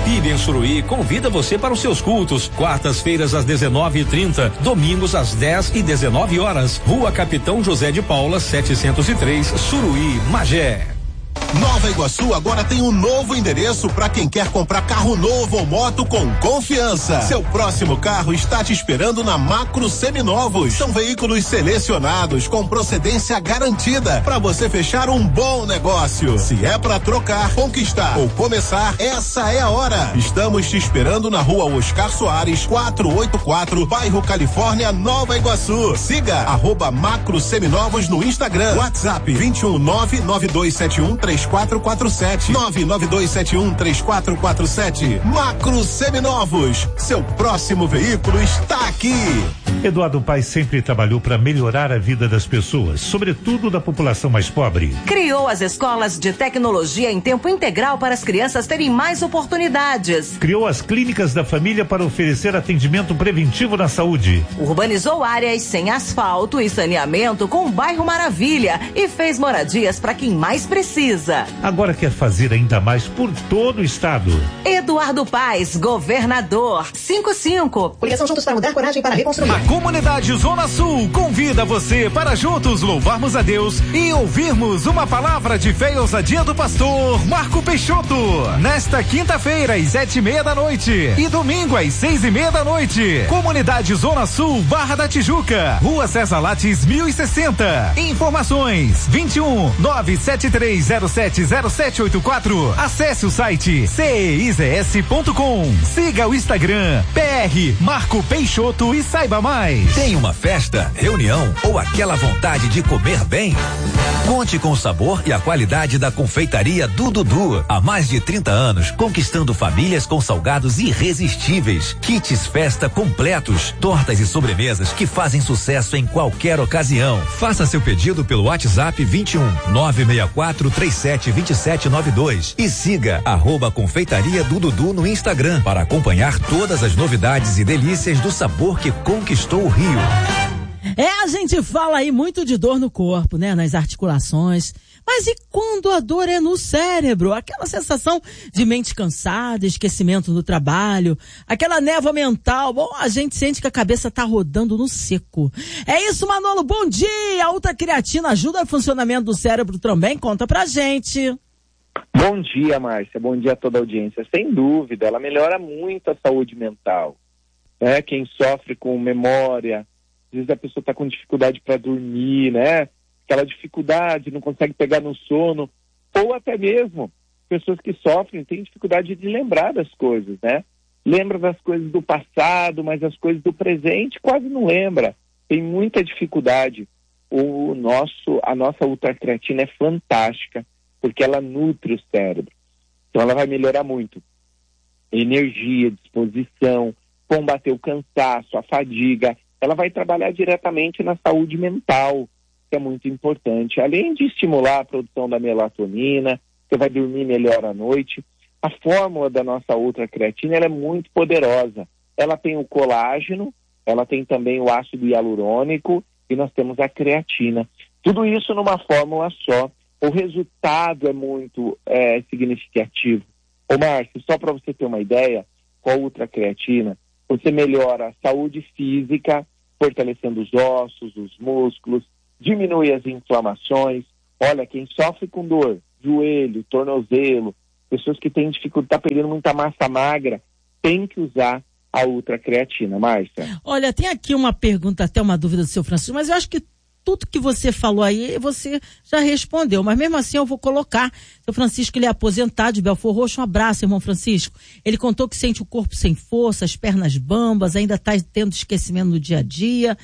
PIB em Suruí convida você para os seus cultos. Quartas-feiras às 19h30, domingos às 10 e 19 horas. Rua Capitão José de Paula, 703, Suruí, Magé. Nova Iguaçu agora tem um novo endereço para quem quer comprar carro novo ou moto com confiança. Seu próximo carro está te esperando na Macro Seminovos. São veículos selecionados com procedência garantida para você fechar um bom negócio. Se é para trocar, conquistar ou começar, essa é a hora. Estamos te esperando na Rua Oscar Soares, 484, bairro Califórnia, Nova Iguaçu. Siga @Macro Seminovos no Instagram. WhatsApp 21992713447 992713447. Macro Seminovos, seu próximo veículo está aqui. Eduardo Paes sempre trabalhou para melhorar a vida das pessoas, sobretudo da população mais pobre. Criou as escolas de tecnologia em tempo integral para as crianças terem mais oportunidades. Criou as clínicas da família para oferecer atendimento preventivo na saúde. Urbanizou áreas sem asfalto e saneamento com o bairro Maravilha e fez moradias para quem mais precisa. Agora quer fazer ainda mais por todo o estado. Eduardo Paes, governador. 55. Ligação Juntos para Mudar, Coragem para Reconstruir. A comunidade Zona Sul convida você para juntos louvarmos a Deus e ouvirmos uma palavra de fé e ousadia do pastor Marco Peixoto. Nesta quinta-feira, às 7:30 da noite e domingo, às 6:30 da noite. Comunidade Zona Sul, Barra da Tijuca, Rua César Lattes, 1060. Informações: 21-973070784. Acesse o site CEIZS.com. Siga o Instagram PR Marco Peixoto e saiba mais. Tem uma festa, reunião ou aquela vontade de comer bem? Conte com o sabor e a qualidade da confeitaria do Dudu. Há mais de 30 anos, conquistando famílias com salgados irresistíveis, kits festa completos, tortas e sobremesas que fazem sucesso em qualquer ocasião. Faça seu pedido pelo WhatsApp 21-964372792 e siga @confeitaria do Dudu no Instagram para acompanhar todas as novidades e delícias do sabor que conquistou o Rio. A gente fala aí muito de dor no corpo, né? Nas articulações. Mas e quando a dor é no cérebro? Aquela sensação de mente cansada, esquecimento no trabalho, aquela névoa mental. Bom, a gente sente que a cabeça tá rodando no seco. É isso, Manolo. Bom dia! A ultracreatina ajuda o funcionamento do cérebro também? Conta pra gente. Bom dia, Márcia. Bom dia a toda a audiência. Sem dúvida, ela melhora muito a saúde mental. Quem sofre com memória, às vezes a pessoa está com dificuldade para dormir, né? Aquela dificuldade, não consegue pegar no sono, ou até mesmo pessoas que sofrem têm dificuldade de lembrar das coisas, né? Lembra das coisas do passado, mas as coisas do presente quase não lembra. Tem muita dificuldade. A nossa ultracreatina é fantástica, porque ela nutre o cérebro. Então ela vai melhorar muito. Energia, disposição, combater o cansaço, a fadiga. Ela vai trabalhar diretamente na saúde mental, que é muito importante. Além de estimular a produção da melatonina, você vai dormir melhor à noite. A fórmula da nossa ultracreatina ela é muito poderosa. Ela tem o colágeno, ela tem também o ácido hialurônico e nós temos a creatina. Tudo isso numa fórmula só. O resultado é muito significativo. Ô Márcio, só para você ter uma ideia, com a ultracreatina, você melhora a saúde física, fortalecendo os ossos, os músculos, diminui as inflamações. Olha, quem sofre com dor, joelho, tornozelo, pessoas que têm dificuldade, tá perdendo muita massa magra, tem que usar a ultracreatina, Márcia. Olha, tem aqui uma pergunta, até uma dúvida do seu Francisco, mas eu acho que tudo que você falou aí, você já respondeu, mas mesmo assim eu vou colocar. Seu Francisco, ele é aposentado de Belford Roxo. Um abraço, irmão Francisco. Ele contou que sente o corpo sem força, as pernas bambas, ainda está tendo esquecimento no dia a dia.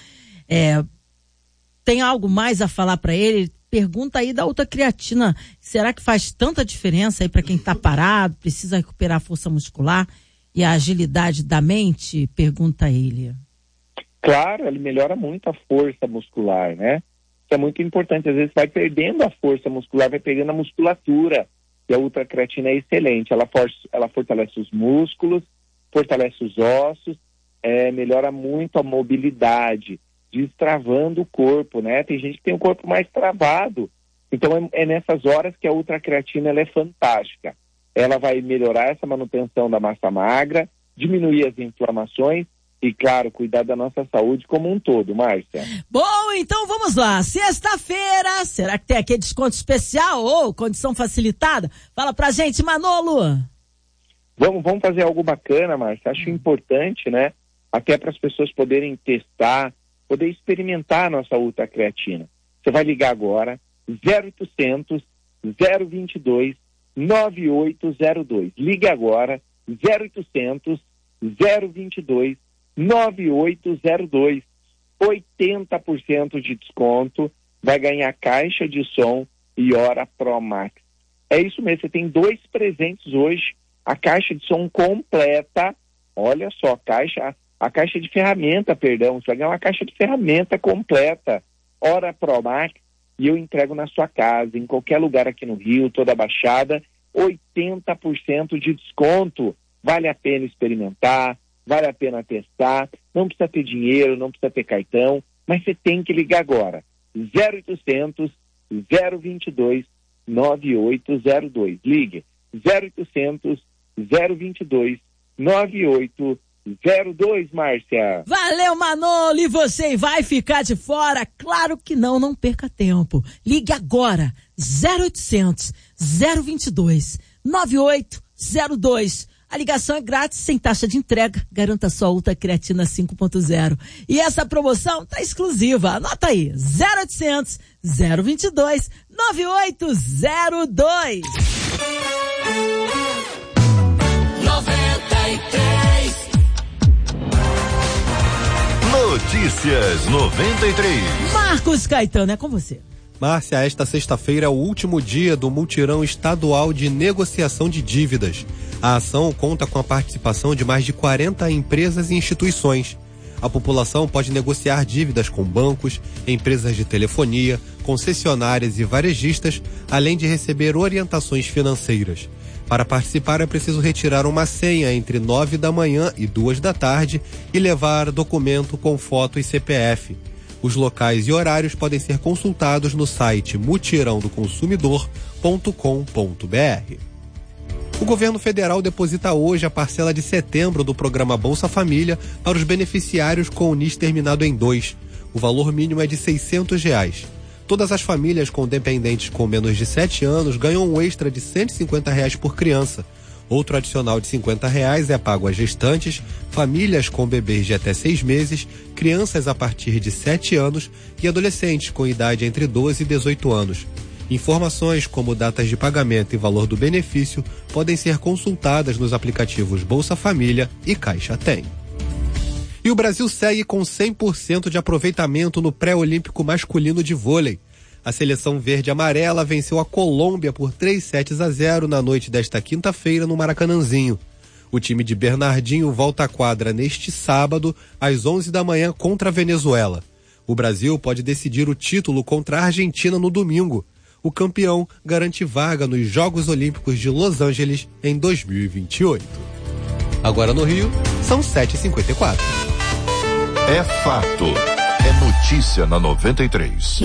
Tem algo mais a falar para ele? Pergunta aí da ultracreatina. Será que faz tanta diferença aí para quem está parado, precisa recuperar a força muscular e a agilidade da mente? Pergunta ele. Claro, ele melhora muito a força muscular, né? Isso é muito importante. Às vezes vai perdendo a força muscular, vai perdendo a musculatura. E a ultracreatina é excelente. Ela fortalece os músculos, fortalece os ossos, melhora muito a mobilidade, destravando o corpo, né? Tem gente que tem o corpo mais travado. Então é nessas horas que a ultracreatina ela é fantástica. ela vai melhorar essa manutenção da massa magra, diminuir as inflamações e, claro, cuidar da nossa saúde como um todo, Márcia. Bom, então vamos lá. Sexta-feira, será que tem aquele desconto especial ou condição facilitada? Fala pra gente, Manolo. Vamos fazer algo bacana, Márcia. Acho importante, né? Até para as pessoas poderem testar, poder experimentar a nossa ultracreatina. Você vai ligar agora, 0800 022 9802. Ligue agora, 0800 022 9802. 80% de desconto, vai ganhar caixa de som e Hora Pro Max. É isso mesmo, você tem 2 presentes hoje, a caixa de som completa, olha só, a caixa de ferramenta, perdão, você vai ganhar uma caixa de ferramenta completa, Hora Pro Max, e eu entrego na sua casa, em qualquer lugar aqui no Rio, toda a Baixada, 80% de desconto. Vale a pena experimentar, vale a pena testar, não precisa ter dinheiro, não precisa ter cartão, mas você tem que ligar agora, 0800 022 9802. Ligue, 0800 022 9802, Márcia. Valeu, Manolo, e você vai ficar de fora? Claro que não perca tempo. Ligue agora, 0800 022 9802. A ligação é grátis, sem taxa de entrega. Garanta sua ultracreatina 5.0. E essa promoção tá exclusiva. Anota aí, 0800 022 9802. 93. Notícias 93. Marcos Caetano, é com você. Márcia, esta sexta-feira é o último dia do Mutirão Estadual de Negociação de Dívidas. A ação conta com a participação de mais de 40 empresas e instituições. A população pode negociar dívidas com bancos, empresas de telefonia, concessionárias e varejistas, além de receber orientações financeiras. Para participar é preciso retirar uma senha entre 9 da manhã e 2 da tarde e levar documento com foto e CPF. Os locais e horários podem ser consultados no site mutirãodoconsumidor.com.br. O governo federal deposita hoje a parcela de setembro do programa Bolsa Família para os beneficiários com o NIS terminado em 2. O valor mínimo é de R$600. Todas as famílias com dependentes com menos de 7 anos ganham um extra de R$150 por criança. Outro adicional de R$50 é pago a gestantes, famílias com bebês de até 6 meses, crianças a partir de 7 anos e adolescentes com idade entre 12 e 18 anos. Informações como datas de pagamento e valor do benefício podem ser consultadas nos aplicativos Bolsa Família e Caixa Tem. E o Brasil segue com 100% de aproveitamento no pré-olímpico masculino de vôlei. A seleção verde-amarela venceu a Colômbia por 3-0 na noite desta quinta-feira no Maracanãzinho. O time de Bernardinho volta à quadra neste sábado, às 11 da manhã, contra a Venezuela. O Brasil pode decidir o título contra a Argentina no domingo. O campeão garante vaga nos Jogos Olímpicos de Los Angeles em 2028. Agora no Rio, são 7h54. É fato. É notícia na 93.